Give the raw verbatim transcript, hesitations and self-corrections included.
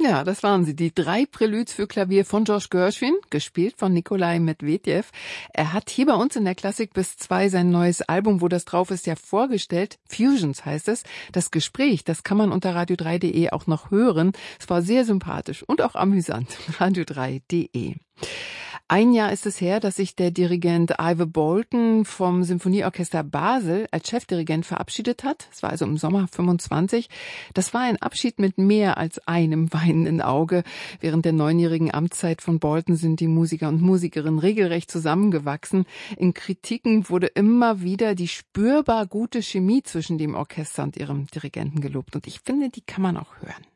Ja, das waren sie, die drei Präludes für Klavier von George Gershwin, gespielt von Nikolai Medvedev. Er hat hier bei uns in der Klassik bis zwei sein neues Album, wo das drauf ist, ja vorgestellt. Fusions heißt es. Das Gespräch, das kann man unter radio drei punkt de auch noch hören. Es war sehr sympathisch und auch amüsant. radio drei punkt de. Ein Jahr ist es her, dass sich der Dirigent Ivor Bolton vom Symphonieorchester Basel als Chefdirigent verabschiedet hat. Es war also im Sommer fünfundzwanzig. Das war ein Abschied mit mehr als einem weinenden Auge. Während der neunjährigen Amtszeit von Bolton sind die Musiker und Musikerinnen regelrecht zusammengewachsen. In Kritiken wurde immer wieder die spürbar gute Chemie zwischen dem Orchester und ihrem Dirigenten gelobt. Und ich finde, die kann man auch hören.